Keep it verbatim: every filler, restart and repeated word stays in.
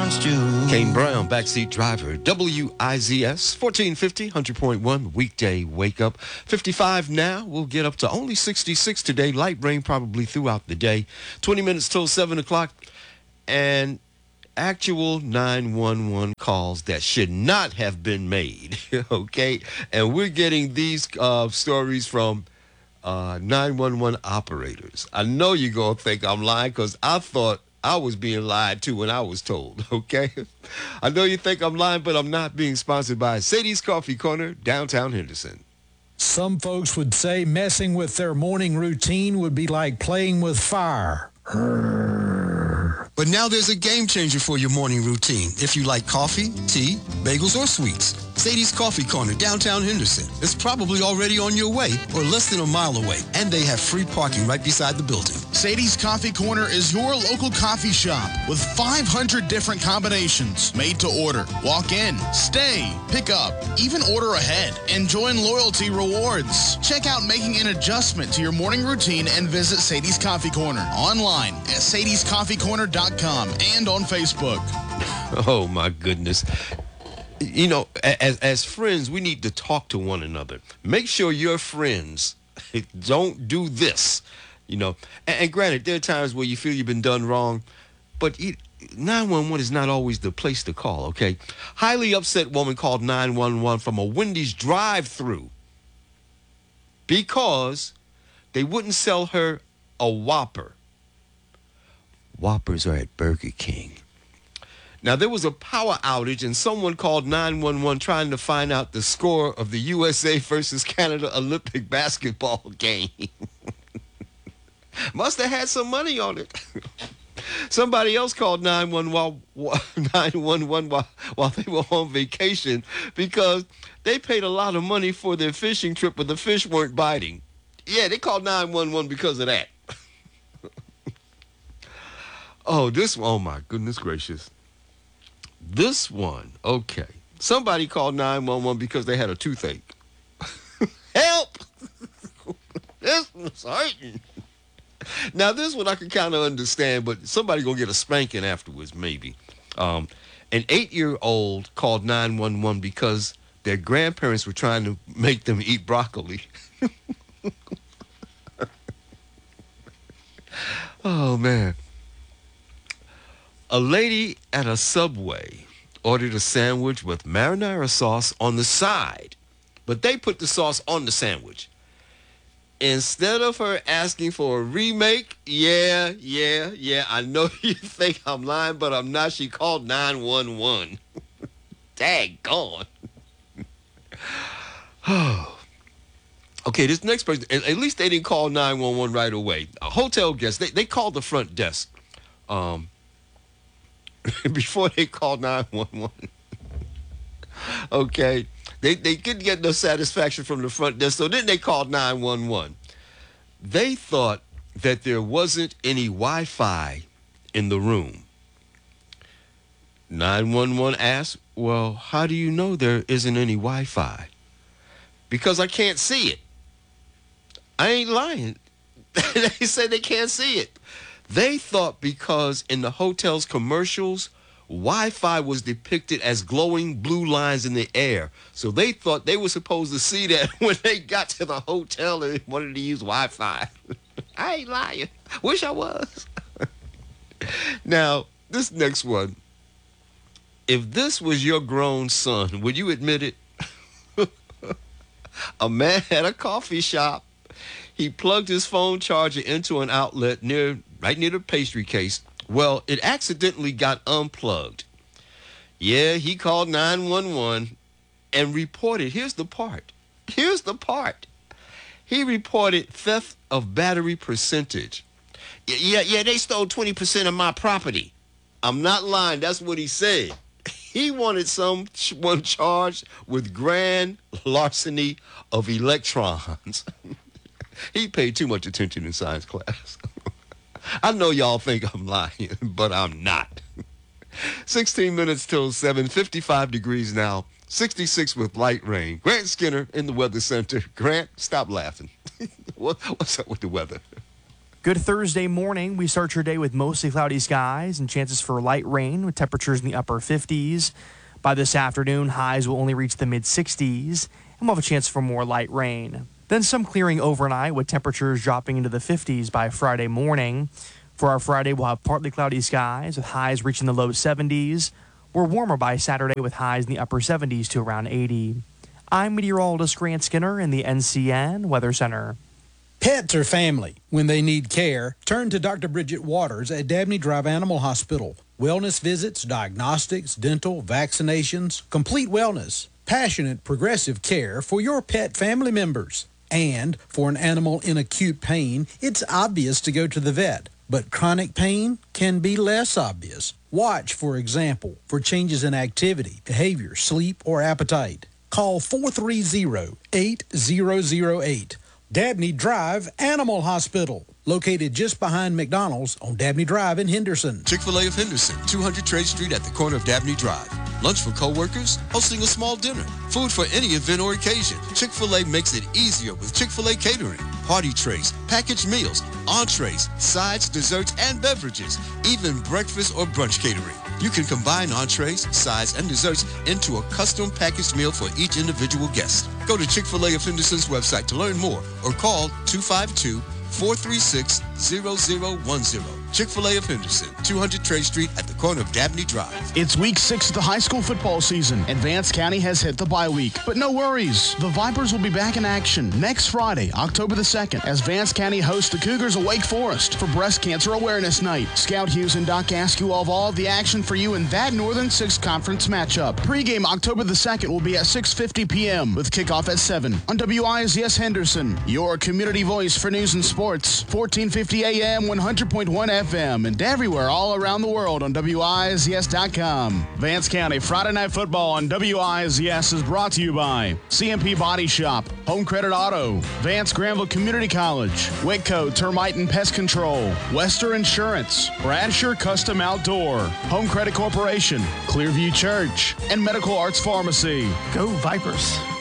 trust you. Kane Brown, backseat driver, W I Z S, fourteen fifty, one hundred point one, weekday wake up. fifty-five now, we'll get up to only sixty-six today. Light rain probably throughout the day. twenty minutes till seven o'clock. And actual nine one one calls that should not have been made, okay? And we're getting these uh, stories from uh, nine one one operators. I know you're going to think I'm lying because I thought I was being lied to when I was told, okay? I know you think I'm lying, but I'm not. Being sponsored by Sadie's Coffee Corner, downtown Henderson. Some folks would say messing with their morning routine would be like playing with fire. But now there's a game changer for your morning routine. If you like coffee, tea, bagels, or sweets, Sadie's Coffee Corner, downtown Henderson, is probably already on your way or less than a mile away, and they have free parking right beside the building. Sadie's Coffee Corner is your local coffee shop with five hundred different combinations made to order. Walk in, stay, pick up, even order ahead, and join loyalty rewards. Check out making an adjustment to your morning routine and visit Sadie's Coffee Corner online at sadies coffee corner dot com and on Facebook. Oh, my goodness. You know, as as friends, we need to talk to one another. Make sure your friends don't do this, you know. And, and granted, there are times where you feel you've been done wrong, but nine one one is not always the place to call, okay? Highly upset woman called nine one one from a Wendy's drive-thru because they wouldn't sell her a Whopper. Whoppers are at Burger King. Now, there was a power outage, and someone called nine one one trying to find out the score of the U S A versus Canada Olympic basketball game. Must have had some money on it. Somebody else called nine one one while, while they were on vacation because they paid a lot of money for their fishing trip, but the fish weren't biting. Yeah, they called nine one one because of that. Oh, this, oh my goodness gracious. This one, okay. Somebody called nine one one because they had a toothache. Help! This was hurting. Now, this one I can kind of understand, but somebody going to get a spanking afterwards, maybe. Um, an eight-year-old called nine one one because their grandparents were trying to make them eat broccoli. Oh, man. A lady at a Subway ordered a sandwich with marinara sauce on the side, but they put the sauce on the sandwich. Instead of her asking for a remake, yeah, yeah, yeah, I know you think I'm lying, but I'm not. She called nine one one. Daggone. Okay, this next person, at least they didn't call nine one one right away. A hotel guest, they, they called the front desk. Um... before they called nine one one. Okay. They they couldn't get no satisfaction from the front desk, so then they called nine one one. They thought that there wasn't any Wi-Fi in the room. nine one one asked, well, how do you know there isn't any Wi-Fi? Because I can't see it. I ain't lying. They say they can't see it. They thought because in the hotel's commercials, Wi-Fi was depicted as glowing blue lines in the air. So they thought they were supposed to see that when they got to the hotel and wanted to use Wi-Fi. I ain't lying. Wish I was. Now, this next one. If this was your grown son, would you admit it? A man at a coffee shop. He plugged his phone charger into an outlet near right near the pastry case. Well, it accidentally got unplugged. Yeah, he called nine one one and reported. Here's the part. Here's the part. He reported theft of battery percentage. Yeah, yeah, they stole twenty percent of my property. I'm not lying. That's what he said. He wanted someone charged with grand larceny of electrons. He paid too much attention in science class. I know y'all think I'm lying, but I'm not. sixteen minutes till seven, fifty-five degrees now, sixty-six with light rain. Grant Skinner in the Weather Center. Grant, stop laughing. what, what's up with the weather? Good Thursday morning. We start your day with mostly cloudy skies and chances for light rain with temperatures in the upper fifties. By this afternoon, highs will only reach the mid-sixties, and we'll have a chance for more light rain. Then some clearing overnight with temperatures dropping into the fifties by Friday morning. For our Friday, we'll have partly cloudy skies with highs reaching the low seventies. We're warmer by Saturday with highs in the upper seventies to around eighty. I'm meteorologist Grant Skinner in the N C N Weather Center. Pets are family. When they need care, turn to Doctor Bridget Waters at Dabney Drive Animal Hospital. Wellness visits, diagnostics, dental, vaccinations, complete wellness, passionate, progressive care for your pet family members. And for an animal in acute pain, it's obvious to go to the vet. But chronic pain can be less obvious. Watch, for example, for changes in activity, behavior, sleep, or appetite. Call four three zero, eight zero zero eight. Dabney Drive Animal Hospital, located just behind McDonald's on Dabney Drive in Henderson. Chick-fil-A of Henderson, two hundred Trade Street at the corner of Dabney Drive. Lunch for co-workers, hosting a small dinner, food for any event or occasion. Chick-fil-A makes it easier with Chick-fil-A catering. Party trays, packaged meals, entrees, sides, desserts, and beverages, even breakfast or brunch catering. You can combine entrees, sides, and desserts into a custom packaged meal for each individual guest. Go to Chick-fil-A of Henderson's website to learn more or call two five two, four three six, zero zero one zero. Chick-fil-A of Henderson, two hundred Trade Street at the corner of Dabney Drive. It's week six of the high school football season, and Vance County has hit the bye week. But no worries. The Vipers will be back in action next Friday, October the second, as Vance County hosts the Cougars of Wake Forest for Breast Cancer Awareness Night. Scout Hughes and Doc Askew will have all of the action for you in that Northern Six Conference matchup. Pre-game October the second will be at six fifty p.m. with kickoff at seven on W I Z S Henderson, your community voice for news and sports. fourteen fifty A M, one hundred point one F M, and everywhere all around the world on W I Z S dot com. Vance County Friday Night Football on W I Z S is brought to you by C M P Body Shop, Home Credit Auto, Vance Granville Community College, Whitco Termite and Pest Control, Wester Insurance, Bradshaw Custom Outdoor, Home Credit Corporation, Clearview Church, and Medical Arts Pharmacy. Go Vipers.